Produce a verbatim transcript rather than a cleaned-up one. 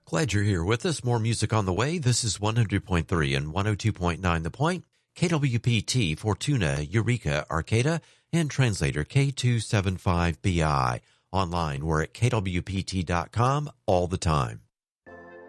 Glad you're here with us. More music on the way. This is one hundred point three and one oh two point nine The Point, K W P T, Fortuna, Eureka, Arcata, and translator K two seven five B I. Online, we're at K W P T dot com all the time.